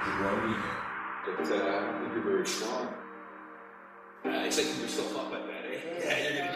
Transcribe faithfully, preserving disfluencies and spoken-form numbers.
Worry. But uh, I don't think you're very strong. Uh, I set yourself up like that, eh? Yeah, you're gonna